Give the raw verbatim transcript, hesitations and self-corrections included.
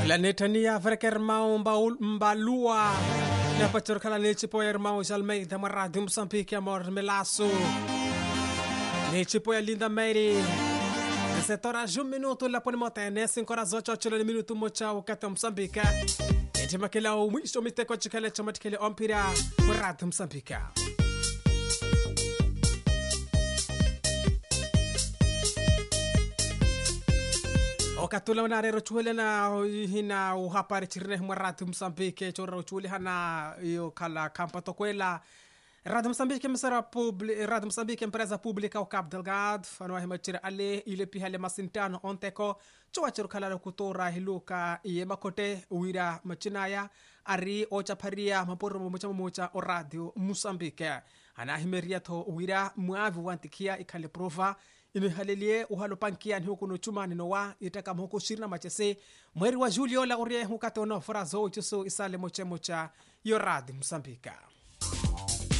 La netania vrek irmão mbalua na pator kala nete po irmão Almeida marado Moçambique amor melaço nete po linda Mary nesse tora um minuto lá por mota nesse horas oito oito minuto mocha o kata Moçambique nete makela o mwisho miteko chikale chomatikele ompira marado Moçambique. Okatula na rero chule na hina uhapari chirne maratu Moçambique chora chule hana iyo kala campa tokwela Rádio Moçambique emissora pública Rádio Moçambique empresa pública o Cabo Delgado fano hima chira ale ile pihale masintano onteko chowachiro kala kutora hiluka iye makote uira machinaya ari ochaparia maporo mocha mocha o Radio Moçambique ana himeria to uira muavi wantikia ikale prova ino halelie uhalo pankia ni huko no chumani no wa itaka moko shirina machese mweri wa Julio la orie hukato no frazo chuso isale moche mocha yo Radio Moçambique.